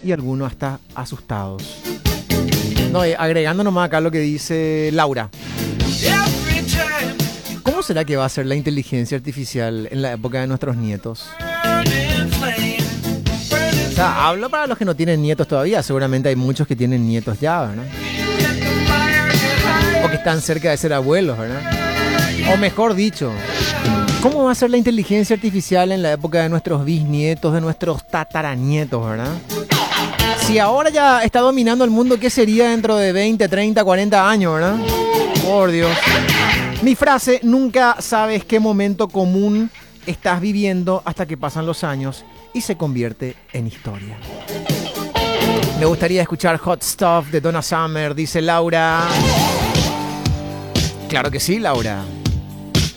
y algunos hasta asustados. No, agregando nomás acá lo que dice Laura. ¿Cómo será que va a ser la inteligencia artificial en la época de nuestros nietos? O sea, hablo para los que no tienen nietos todavía. Seguramente hay muchos que tienen nietos ya, ¿verdad? O que están cerca de ser abuelos, ¿verdad? O mejor dicho, ¿cómo va a ser la inteligencia artificial en la época de nuestros bisnietos, de nuestros tataranietos, ¿verdad? Si ahora ya está dominando el mundo, ¿qué sería dentro de 20, 30, 40 años, ¿verdad? Por Dios. Mi frase, nunca sabes qué momento común estás viviendo hasta que pasan los años y se convierte en historia. Me gustaría escuchar Hot Stuff de Donna Summer, dice Laura. Claro que sí, Laura.